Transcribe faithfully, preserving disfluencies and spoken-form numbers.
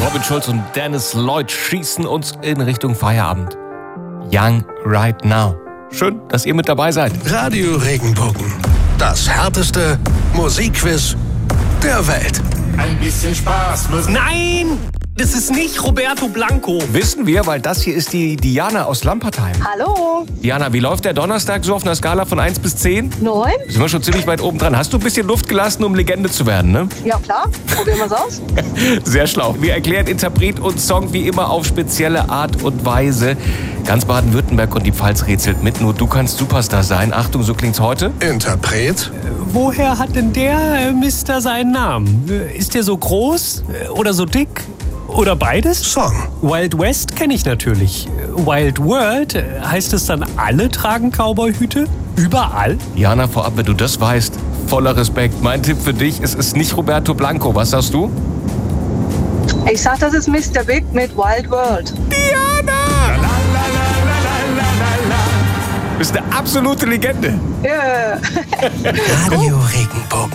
Robin Schulz und Dennis Lloyd schießen uns in Richtung Feierabend. Young Right Now. Schön, dass ihr mit dabei seid. Radio Regenbogen. Das härteste Musikquiz der Welt. Ein bisschen Spaß muss... Nein! Das ist nicht Roberto Blanco. Wissen wir, weil das hier ist die Diana aus Lampertheim. Hallo. Diana, wie läuft der Donnerstag so auf einer Skala von eins bis zehn? Neun? Sind wir schon ziemlich weit oben dran. Hast du ein bisschen Luft gelassen, um Legende zu werden, ne? Ja klar, probieren wir's aus. Sehr schlau. Wir erklären Interpret und Song wie immer auf spezielle Art und Weise. Ganz Baden-Württemberg und die Pfalz rätselt mit. Nur du kannst Superstar sein. Achtung, so klingt's heute. Interpret? Woher hat denn der äh, Mister seinen Namen? Äh, Ist der so groß äh, oder so dick? Oder beides? Song. Wild West kenne ich natürlich. Wild World, äh, heißt es dann, alle tragen Cowboyhüte? Überall? Diana, vorab, wenn du das weißt, voller Respekt. Mein Tipp für dich, es ist nicht Roberto Blanco. Was sagst du? Ich sag, das ist Mister Big mit Wild World. Diana! Du bist eine absolute Legende. Yeah. Radio Regenbogen.